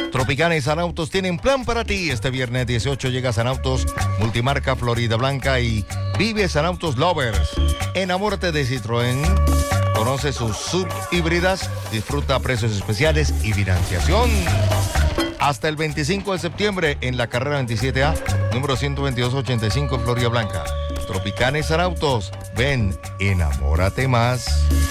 Tropicana y San Autos tienen plan para ti. Este viernes 18 llega San Autos, multimarca Florida Blanca y vive San Autos Lovers. Enamórate de Citroën. Conoce sus subhíbridas, disfruta precios especiales y financiación. Hasta el 25 de septiembre en la carrera 27A, número 12285, Florida Blanca. Tropicana y San Autos, ven, enamórate más.